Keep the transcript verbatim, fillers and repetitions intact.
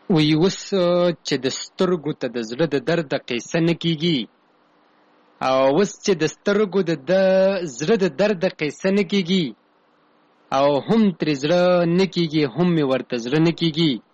وی اوس چې د سترګو ته د زړه د درد د قیصه نه کېږي، او اوس چې د سترګو د زړه د درد د قیصه نه کېږي، او هم ترې زړه نه کېږي، هم مې ورته زړه نه کېږي،